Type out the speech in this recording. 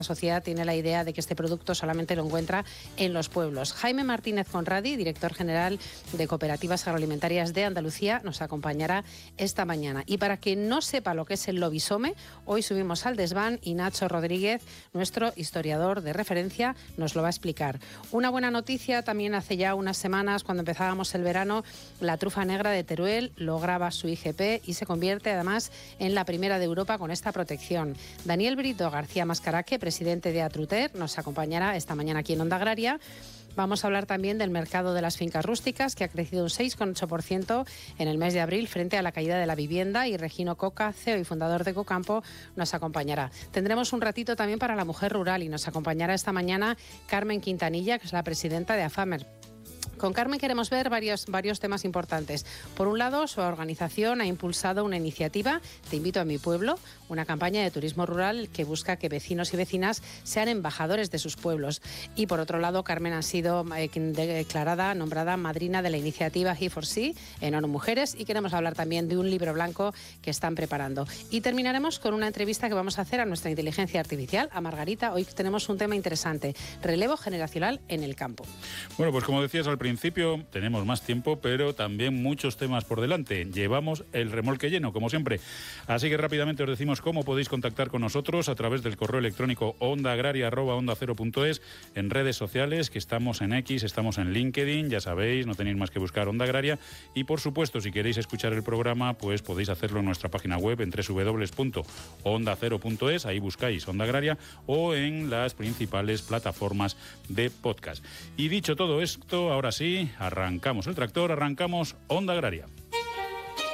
La sociedad tiene la idea de que este producto solamente lo encuentra en los pueblos. Jaime Martínez Conradi, director general de Cooperativas Agroalimentarias de Andalucía, nos acompañará esta mañana. Y para quien no sepa lo que es el lobisome, hoy subimos al desván y Nacho Rodríguez, nuestro historiador de referencia, nos lo va a explicar. Una buena noticia, también hace ya unas semanas, cuando empezábamos el verano, la trufa negra de Teruel lograba su IGP y se convierte además en la primera de Europa con esta protección. Daniel Brito García Mascaraque, presidente de Atruter, nos acompañará esta mañana aquí en Onda Agraria. Vamos a hablar también del mercado de las fincas rústicas, que ha crecido un 6,8% en el mes de abril frente a la caída de la vivienda, y Regino Coca, CEO y fundador de Cocampo, nos acompañará. Tendremos un ratito también para la mujer rural y nos acompañará esta mañana Carmen Quintanilla, que es la presidenta de AFAMER. Con Carmen queremos ver varios temas importantes. Por un lado, su organización ha impulsado una iniciativa, Te invito a mi pueblo, una campaña de turismo rural que busca que vecinos y vecinas sean embajadores de sus pueblos. Y por otro lado, Carmen ha sido nombrada madrina de la iniciativa He4C en ONU Mujeres, y queremos hablar también de un libro blanco que están preparando. Y terminaremos con una entrevista que vamos a hacer a nuestra inteligencia artificial, a Margarita. Hoy tenemos un tema interesante, relevo generacional en el campo. Bueno, pues como decías al principio, tenemos más tiempo, pero también muchos temas por delante. Llevamos el remolque lleno, como siempre. Así que rápidamente os decimos cómo podéis contactar con nosotros a través del correo electrónico ondaagraria@ondacero.es, en redes sociales, que estamos en X, estamos en LinkedIn, ya sabéis, no tenéis más que buscar Onda Agraria. Y por supuesto, si queréis escuchar el programa, pues podéis hacerlo en nuestra página web en www.ondacero.es, ahí buscáis Onda Agraria, o en las principales plataformas de podcast. Y dicho todo esto, ahora sí, arrancamos el tractor, arrancamos Onda Agraria.